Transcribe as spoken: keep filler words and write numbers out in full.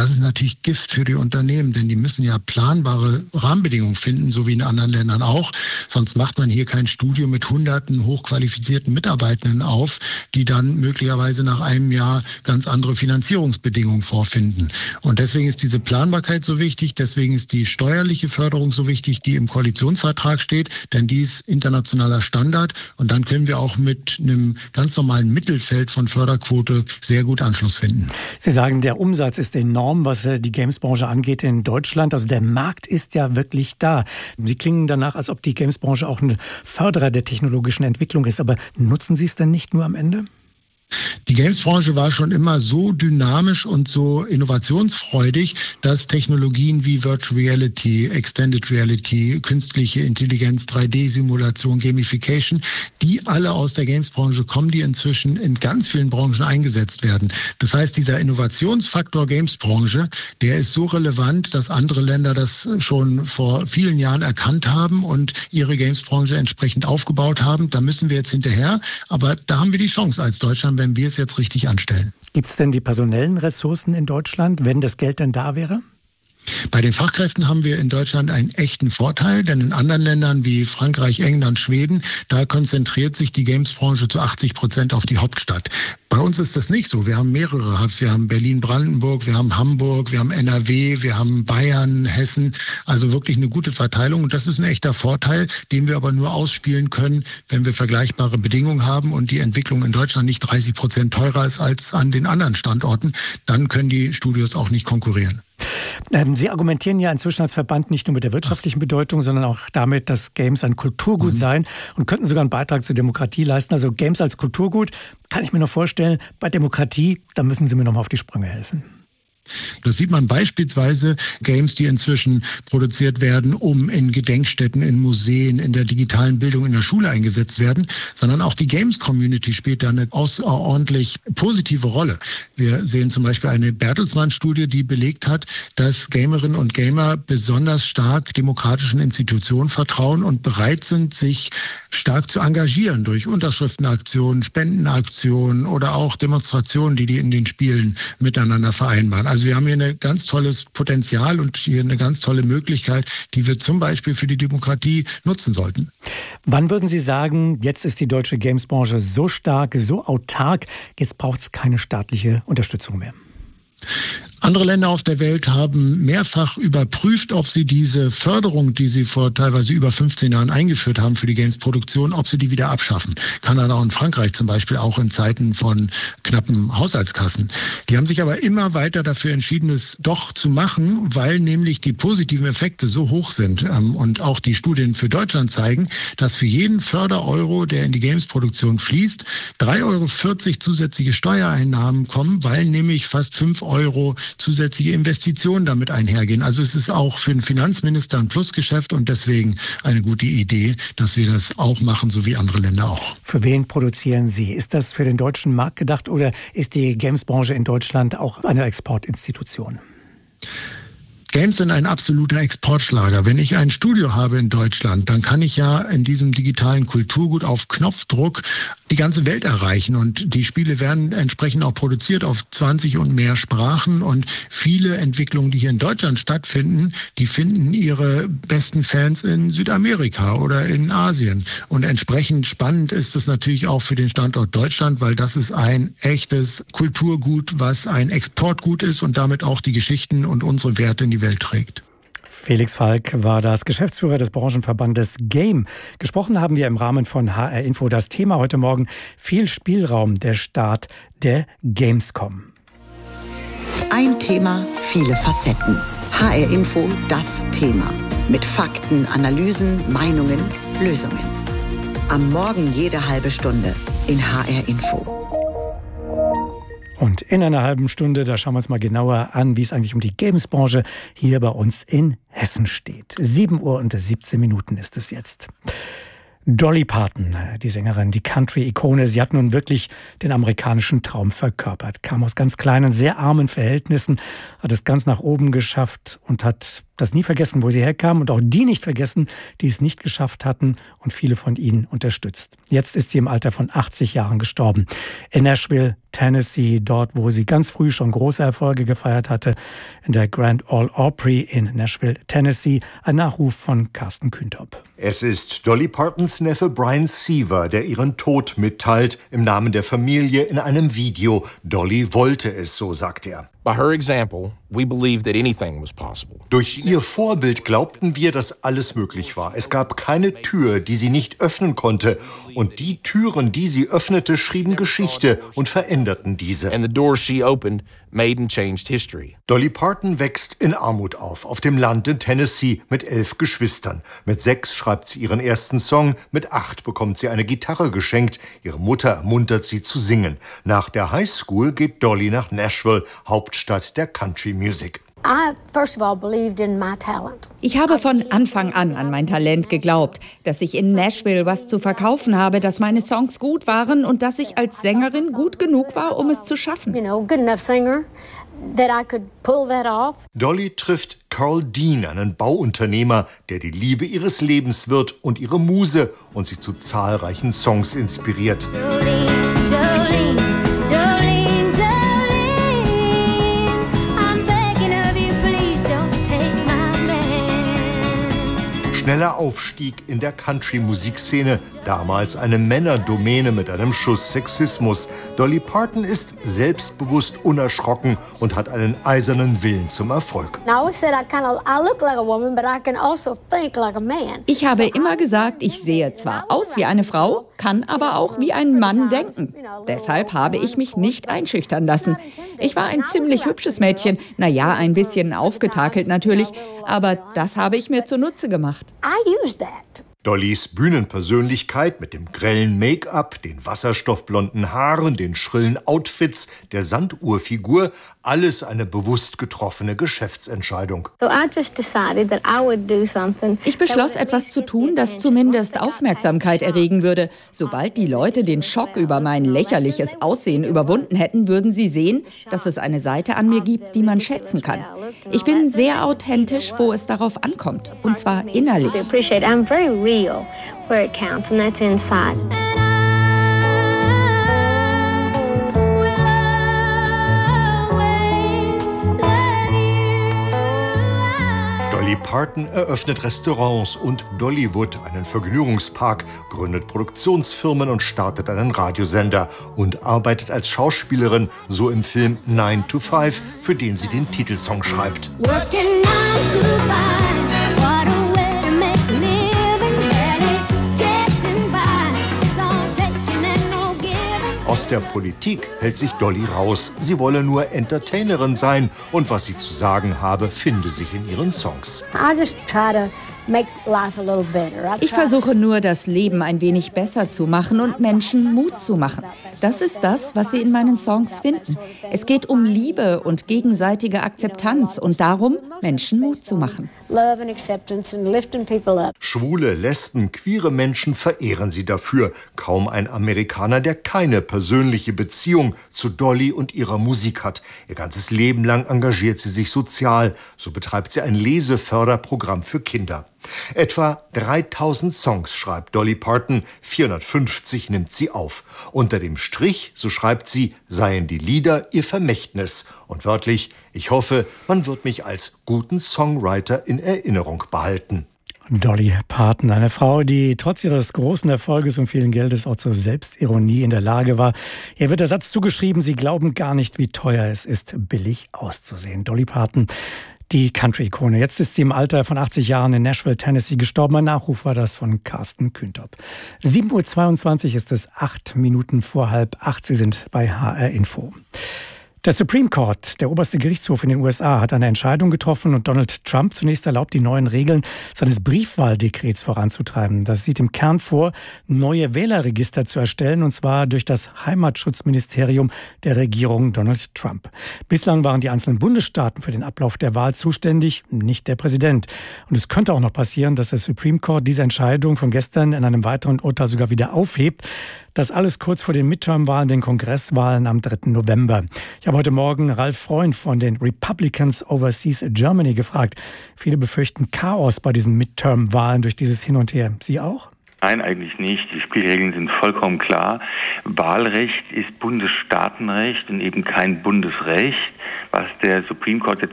das ist natürlich Gift für die Unternehmen, denn die müssen ja planbare Rahmenbedingungen finden, so wie in anderen Ländern auch. Sonst macht man hier kein Studio mit hunderten hochqualifizierten Mitarbeitenden auf, die dann möglicherweise nach einem Jahr ganz andere Finanzierungsbedingungen vorfinden. Und deswegen ist diese Planbarkeit so wichtig, deswegen ist die steuerliche Förderung so wichtig, die im Koalitionsvertrag steht, denn die ist internationaler Standard und dann können wir auch mit einem ganz normalen Mittelfeld von Förderquote sehr gut Anschluss finden. Sie sagen, der Umsatz ist enorm, was die Gamesbranche angeht in Deutschland. Also der Markt ist ja wirklich da. Sie klingen danach, als ob die Gamesbranche auch ein Förderer der technologischen Entwicklung ist. Aber nutzen Sie es denn nicht nur am Ende? Die Gamesbranche war schon immer so dynamisch und so innovationsfreudig, dass Technologien wie Virtual Reality, Extended Reality, künstliche Intelligenz, drei D-Simulation, Gamification, die alle aus der Gamesbranche kommen, die inzwischen in ganz vielen Branchen eingesetzt werden. Das heißt, dieser Innovationsfaktor Gamesbranche, der ist so relevant, dass andere Länder das schon vor vielen Jahren erkannt haben und ihre Gamesbranche entsprechend aufgebaut haben. Da müssen wir jetzt hinterher, aber da haben wir die Chance als Deutschland, wenn wir es jetzt richtig anstellen. Gibt es denn die personellen Ressourcen in Deutschland, wenn das Geld denn da wäre? Bei den Fachkräften haben wir in Deutschland einen echten Vorteil, denn in anderen Ländern wie Frankreich, England, Schweden, da konzentriert sich die Gamesbranche zu achtzig Prozent auf die Hauptstadt. Bei uns ist das nicht so. Wir haben mehrere Hubs. Wir haben Berlin-Brandenburg, wir haben Hamburg, wir haben N R W, wir haben Bayern, Hessen. Also wirklich eine gute Verteilung. Und das ist ein echter Vorteil, den wir aber nur ausspielen können, wenn wir vergleichbare Bedingungen haben und die Entwicklung in Deutschland nicht dreißig Prozent teurer ist als an den anderen Standorten. Dann können die Studios auch nicht konkurrieren. Sie argumentieren ja inzwischen als Verband nicht nur mit der wirtschaftlichen Bedeutung, sondern auch damit, dass Games ein Kulturgut mhm. seien und könnten sogar einen Beitrag zur Demokratie leisten. Also Games als Kulturgut, kann ich mir noch vorstellen, bei Demokratie, da müssen Sie mir noch mal auf die Sprünge helfen. Das sieht man beispielsweise Games, die inzwischen produziert werden, um in Gedenkstätten, in Museen, in der digitalen Bildung in der Schule eingesetzt werden, sondern auch die Games-Community spielt da eine außerordentlich positive Rolle. Wir sehen zum Beispiel eine Bertelsmann-Studie, die belegt hat, dass Gamerinnen und Gamer besonders stark demokratischen Institutionen vertrauen und bereit sind, sich stark zu engagieren durch Unterschriftenaktionen, Spendenaktionen oder auch Demonstrationen, die die in den Spielen miteinander vereinbaren. Also wir haben hier ein ganz tolles Potenzial und hier eine ganz tolle Möglichkeit, die wir zum Beispiel für die Demokratie nutzen sollten. Wann würden Sie sagen, jetzt ist die deutsche Gamesbranche so stark, so autark, jetzt braucht es keine staatliche Unterstützung mehr? Andere Länder auf der Welt haben mehrfach überprüft, ob sie diese Förderung, die sie vor teilweise über fünfzehn Jahren eingeführt haben für die Games-Produktion, ob sie die wieder abschaffen. Kanada und Frankreich zum Beispiel auch in Zeiten von knappen Haushaltskassen. Die haben sich aber immer weiter dafür entschieden, es doch zu machen, weil nämlich die positiven Effekte so hoch sind. Und auch die Studien für Deutschland zeigen, dass für jeden Fördereuro, der in die Games-Produktion fließt, drei Euro vierzig zusätzliche Steuereinnahmen kommen, weil nämlich fast fünf Euro zusätzliche Investitionen damit einhergehen. Also es ist auch für den Finanzminister ein Plusgeschäft und deswegen eine gute Idee, dass wir das auch machen, so wie andere Länder auch. Für wen produzieren Sie? Ist das für den deutschen Markt gedacht oder ist die Gamesbranche in Deutschland auch eine Exportinstitution? Games sind ein absoluter Exportschlager. Wenn ich ein Studio habe in Deutschland, dann kann ich ja in diesem digitalen Kulturgut auf Knopfdruck die ganze Welt erreichen. Und die Spiele werden entsprechend auch produziert auf zwanzig und mehr Sprachen. Und viele Entwicklungen, die hier in Deutschland stattfinden, die finden ihre besten Fans in Südamerika oder in Asien. Und entsprechend spannend ist es natürlich auch für den Standort Deutschland, weil das ist ein echtes Kulturgut, was ein Exportgut ist und damit auch die Geschichten und unsere Werte in die Welt trägt. Felix Falk war das Geschäftsführer des Branchenverbandes Game. Gesprochen haben wir im Rahmen von H R Info. Das Thema heute Morgen: viel Spielraum, der Start der Gamescom. Ein Thema, viele Facetten. H R Info, das Thema. Mit Fakten, Analysen, Meinungen, Lösungen. Am Morgen jede halbe Stunde in H R Info. Und in einer halben Stunde, da schauen wir uns mal genauer an, wie es eigentlich um die Gamesbranche hier bei uns in Hessen steht. sieben Uhr und siebzehn Minuten ist es jetzt. Dolly Parton, die Sängerin, die Country-Ikone, sie hat nun wirklich den amerikanischen Traum verkörpert. Kam aus ganz kleinen, sehr armen Verhältnissen, hat es ganz nach oben geschafft und hat das nie vergessen, wo sie herkam und auch die nicht vergessen, die es nicht geschafft hatten und viele von ihnen unterstützt. Jetzt ist sie im Alter von achtzig Jahren gestorben. In Nashville, Tennessee, dort, wo sie ganz früh schon große Erfolge gefeiert hatte, in der Grand Ole Opry in Nashville, Tennessee. Ein Nachruf von Carsten Küntop. Es ist Dolly Partons Neffe Brian Seaver, der ihren Tod mitteilt, im Namen der Familie in einem Video. Dolly wollte es, so sagt er. By her example, we believed that anything was possible. Durch ihr Vorbild glaubten wir, dass alles möglich war. Es gab keine Tür, die sie nicht öffnen konnte. Und die Türen, die sie öffnete, schrieben Geschichte und veränderten diese. And the doors she opened made and changed history. Dolly Parton wächst in Armut auf, auf dem Land in Tennessee mit elf Geschwistern. Mit sechs schreibt sie ihren ersten Song, mit acht bekommt sie eine Gitarre geschenkt. Ihre Mutter ermuntert sie zu singen. Nach der Highschool geht Dolly nach Nashville, Hauptstadt der Country Music. Ich habe von Anfang an an mein Talent geglaubt, dass ich in Nashville was zu verkaufen habe, dass meine Songs gut waren und dass ich als Sängerin gut genug war, um es zu schaffen. Dolly trifft Carl Dean, einen Bauunternehmer, der die Liebe ihres Lebens wird und ihre Muse und sie zu zahlreichen Songs inspiriert. Jolene, Jolene, Jolene. Schneller Aufstieg in der Country-Musikszene, damals eine Männerdomäne mit einem Schuss Sexismus. Dolly Parton ist selbstbewusst unerschrocken und hat einen eisernen Willen zum Erfolg. Ich habe immer gesagt, ich sehe zwar aus wie eine Frau, kann aber auch wie ein Mann denken. Deshalb habe ich mich nicht einschüchtern lassen. Ich war ein ziemlich hübsches Mädchen, naja, ein bisschen aufgetakelt natürlich, aber das habe ich mir zunutze gemacht. I use that. Dollys Bühnenpersönlichkeit mit dem grellen Make-up, den wasserstoffblonden Haaren, den schrillen Outfits, der Sanduhrfigur, alles eine bewusst getroffene Geschäftsentscheidung. Ich beschloss, etwas zu tun, das zumindest Aufmerksamkeit erregen würde. Sobald die Leute den Schock über mein lächerliches Aussehen überwunden hätten, würden sie sehen, dass es eine Seite an mir gibt, die man schätzen kann. Ich bin sehr authentisch, wo es darauf ankommt, und zwar innerlich. Where it counts, and that's inside. Dolly Parton eröffnet Restaurants und Dollywood, einen Vergnügungspark, gründet Produktionsfirmen und startet einen Radiosender und arbeitet als Schauspielerin, so im Film nine to five, für den sie den Titelsong schreibt. Working nine to five, what a way to make a living, barely getting by, it's all taking and no giving. Aus der Politik hält sich Dolly raus. Sie wolle nur Entertainerin sein und was sie zu sagen habe, finde sich in ihren Songs. I just try to make life a little better. Ich versuche nur, das Leben ein wenig besser zu machen und Menschen Mut zu machen. Das ist das, was Sie in meinen Songs finden. Es geht um Liebe und gegenseitige Akzeptanz und darum, Menschen Mut zu machen. Love and acceptance and lifting people up. Schwule, Lesben, queere Menschen verehren sie dafür. Kaum ein Amerikaner, der keine persönliche Beziehung zu Dolly und ihrer Musik hat. Ihr ganzes Leben lang engagiert sie sich sozial. So betreibt sie ein Leseförderprogramm für Kinder. Etwa dreitausend Songs schreibt Dolly Parton, vierhundertfünfzig nimmt sie auf. Unter dem Strich, so schreibt sie, seien die Lieder ihr Vermächtnis. Und wörtlich, ich hoffe, man wird mich als guten Songwriter in Erinnerung behalten. Dolly Parton, eine Frau, die trotz ihres großen Erfolges und vielen Geldes auch zur Selbstironie in der Lage war. Ihr wird der Satz zugeschrieben, Sie glauben gar nicht, wie teuer es ist, billig auszusehen. Dolly Parton, die Country-Ikone. Jetzt ist sie im Alter von achtzig Jahren in Nashville, Tennessee gestorben. Ein Nachruf war das von Carsten Küntop. sieben Uhr zweiundzwanzig ist es, acht Minuten vor halb acht. Sie sind bei H R Info. Der Supreme Court, der oberste Gerichtshof in den U S A, hat eine Entscheidung getroffen und Donald Trump zunächst erlaubt, die neuen Regeln seines Briefwahldekrets voranzutreiben. Das sieht im Kern vor, neue Wählerregister zu erstellen, und zwar durch das Heimatschutzministerium der Regierung Donald Trump. Bislang waren die einzelnen Bundesstaaten für den Ablauf der Wahl zuständig, nicht der Präsident. Und es könnte auch noch passieren, dass der Supreme Court diese Entscheidung von gestern in einem weiteren Urteil sogar wieder aufhebt. Das alles kurz vor den Midterm-Wahlen, den Kongresswahlen am dritten November. Ich habe heute Morgen Ralf Freund von den Republicans Overseas Germany gefragt. Viele befürchten Chaos bei diesen Midterm-Wahlen durch dieses Hin und Her. Sie auch? Nein, eigentlich nicht. Die Spielregeln sind vollkommen klar. Wahlrecht ist Bundesstaatenrecht und eben kein Bundesrecht. Was der Supreme Court jetzt